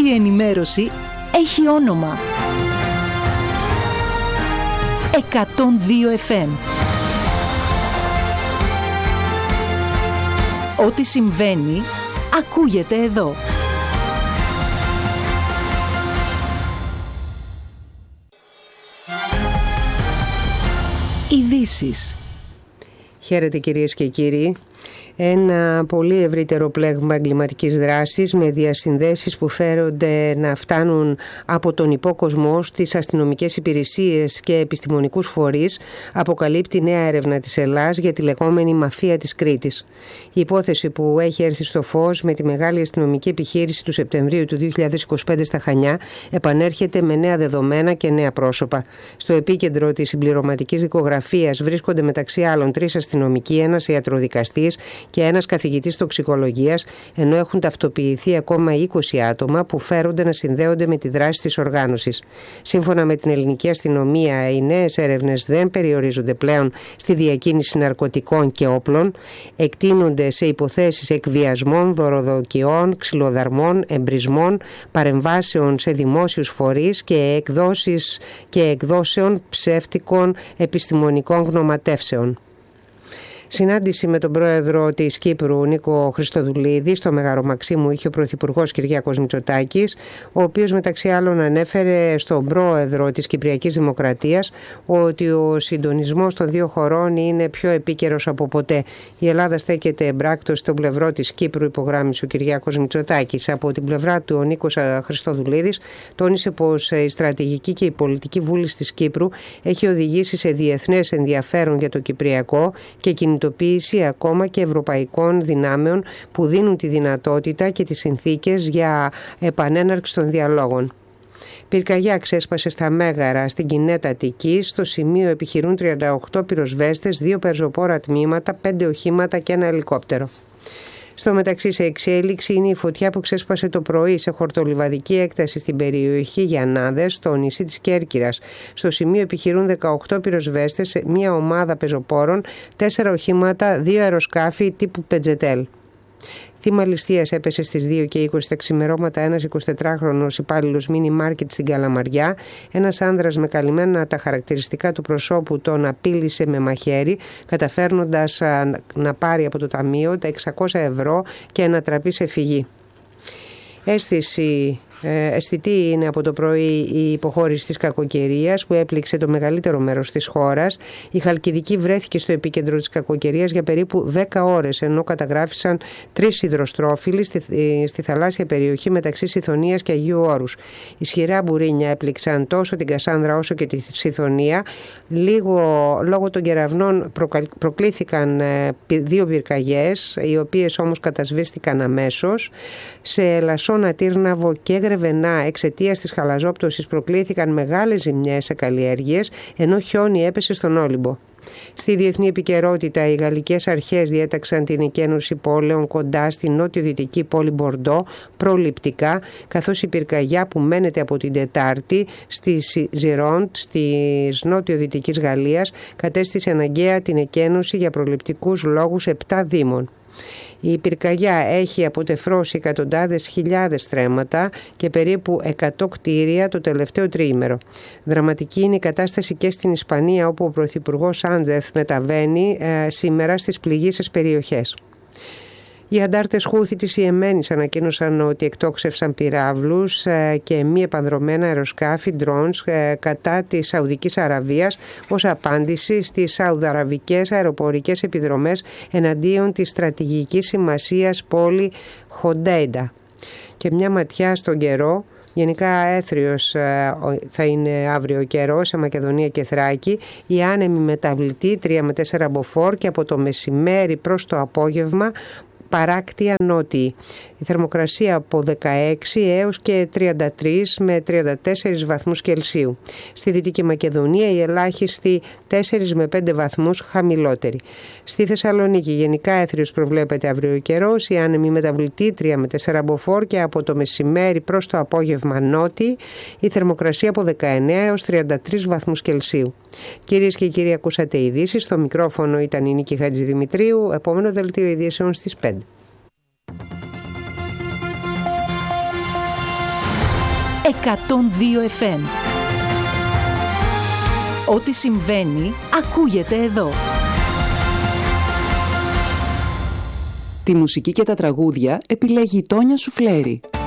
η ενημέρωση έχει όνομα. 102 FM. Ό,τι συμβαίνει, ακούγεται εδώ. Ειδήσεις. Χαίρετε κυρίες και κύριοι. Ένα πολύ ευρύτερο πλέγμα εγκληματικής δράσης με διασυνδέσεις που φέρονται να φτάνουν από τον υπόκοσμο στις αστυνομικές υπηρεσίες και επιστημονικούς φορείς αποκαλύπτει νέα έρευνα της Ελλάς για τη λεγόμενη μαφία της Κρήτης. Η υπόθεση που έχει έρθει στο φως με τη μεγάλη αστυνομική επιχείρηση του Σεπτεμβρίου του 2025 στα Χανιά επανέρχεται με νέα δεδομένα και νέα πρόσωπα. Στο επίκεντρο της συμπληρωματικής δικογραφίας βρίσκονται μεταξύ άλλων 3 αστυνομικοί, ένας ιατροδικαστής και ένας καθηγητής τοξικολογίας, ενώ έχουν ταυτοποιηθεί ακόμα 20 άτομα που φέρονται να συνδέονται με τη δράση της οργάνωσης. Σύμφωνα με την ελληνική αστυνομία, οι νέες έρευνες δεν περιορίζονται πλέον στη διακίνηση ναρκωτικών και όπλων, εκτείνονται σε υποθέσεις εκβιασμών, δωροδοκιών, ξυλοδαρμών, εμπρισμών, παρεμβάσεων σε δημόσιους φορείς και εκδόσεων ψεύτικων επιστημονικών γνωματεύσεων. Συνάντηση με τον πρόεδρο της Κύπρου Νίκο Χριστοδουλίδη στο Μέγαρο Μαξίμου είχε ο πρωθυπουργός Κυριάκος Μητσοτάκης, ο οποίος μεταξύ άλλων ανέφερε στον πρόεδρο της Κυπριακής Δημοκρατίας ότι ο συντονισμός των δύο χωρών είναι πιο επίκαιρος από ποτέ. Η Ελλάδα στέκεται εμπράκτος στον πλευρό της Κύπρου, υπογράμμισε ο Κυριάκος Μητσοτάκης. Από την πλευρά του ο Νίκος Χριστοδουλίδης τόνισε πως η στρατηγική και η πολιτική βούληση της Κύπρου έχει οδηγήσει σε διεθνές ενδιαφέρον για το Κυπριακό και κινητοποίηση ακόμα και ευρωπαϊκών δυνάμεων που δίνουν τη δυνατότητα και τις συνθήκες για επανέναρξη των διαλόγων. Πυρκαγιά ξέσπασε στα Μέγαρα στην Κινέτα Αττικής. Στο σημείο επιχειρούν 38 πυροσβέστες, 2 πεζοπόρα τμήματα, 5 οχήματα και ένα ελικόπτερο. Στο μεταξύ σε εξέλιξη είναι η φωτιά που ξέσπασε το πρωί σε χορτολιβαδική έκταση στην περιοχή Γιαννάδες, στο νησί της Κέρκυρας. Στο σημείο επιχειρούν 18 πυροσβέστες, μια ομάδα πεζοπόρων, 4 οχήματα, 2 αεροσκάφη τύπου Πετζετέλ. Θύμα ληστείας έπεσε στις 2:20 τα ξημερώματα ένας 24χρονος υπάλληλος μίνι μάρκετ στην Καλαμαριά. Ένας άνδρας με καλυμμένα τα χαρακτηριστικά του προσώπου τον απείλησε με μαχαίρι, καταφέρνοντας να πάρει από το ταμείο τα 600 ευρώ και να τραπεί σε φυγή. Αισθητή είναι από το πρωί η υποχώρηση της κακοκαιρίας που έπληξε το μεγαλύτερο μέρος της χώρας. Η Χαλκιδική βρέθηκε στο επίκεντρο της κακοκαιρίας για περίπου 10 ώρες, ενώ καταγράφησαν 3 υδροστρόφιλοι στη θαλάσσια περιοχή μεταξύ Σιθωνίας και Αγίου Όρους. Ισχυρά μπουρίνια έπληξαν τόσο την Κασάνδρα όσο και τη Σιθωνία. Λόγω των κεραυνών προκλήθηκαν 2 πυρκαγιές, οι οποίες όμως κατασβήστηκαν αμέσως. Σε Λασσόνα, Τύρναβο και Γρεβενά, εξαιτίας της χαλαζόπτωσης προκλήθηκαν μεγάλες ζημιές σε καλλιέργειες, ενώ χιόνι έπεσε στον Όλυμπο. Στη διεθνή επικαιρότητα, οι γαλλικές αρχές διέταξαν την εκένωση πόλεων κοντά στη νότιο-δυτική πόλη Μπορντό προληπτικά, καθώς η πυρκαγιά που μένεται από την Τετάρτη στη Ζιρόντ, της νότιο-δυτικής Γαλλίας, κατέστησε αναγκαία την εκένωση για προληπτικούς λόγους 7 δήμων. Η πυρκαγιά έχει αποτεφρώσει εκατοντάδες χιλιάδες στρέμματα και περίπου 100 κτίρια το τελευταίο τριήμερο. Δραματική είναι η κατάσταση και στην Ισπανία, όπου ο πρωθυπουργός Σάντζεθ μεταβαίνει σήμερα στις πληγείσες περιοχές. Οι αντάρτες Χούθη της Ιεμένης ανακοίνωσαν ότι εκτόξευσαν πυράβλους και μη επανδρομένα αεροσκάφη drones κατά της Σαουδικής Αραβίας ως απάντηση στις σαουδαραβικές αεροπορικές επιδρομές εναντίον της στρατηγικής σημασίας πόλη Χοντέιντα. Και μια ματιά στον καιρό. Γενικά έθριος θα είναι αύριο ο καιρός σε Μακεδονία και Θράκη. Η άνεμη μεταβλητή 3 με 4 μποφόρ και από το μεσημέρι προς το απόγευμα παράκτια νότιη. Η θερμοκρασία από 16 έως και 33 με 34 βαθμούς Κελσίου. Στη Δυτική Μακεδονία η ελάχιστη 4 με 5 βαθμούς χαμηλότερη. Στη Θεσσαλονίκη γενικά έθριος προβλέπεται αύριο καιρός, η άνεμη μεταβλητή 3 με 4 μποφόρ και από το μεσημέρι προς το απόγευμα νότιη, η θερμοκρασία από 19 έως 33 βαθμούς Κελσίου. Κυρίες και κύριοι, ακούσατε ειδήσεις. Στο μικρόφωνο ήταν η Νίκη Χατζηδημητρίου. Επόμενο δελτίο ειδήσεων στις 5. 102 FM. Ό,τι συμβαίνει, ακούγεται εδώ. Τη μουσική και τα τραγούδια επιλέγει η Τόνια Σουφλέρη.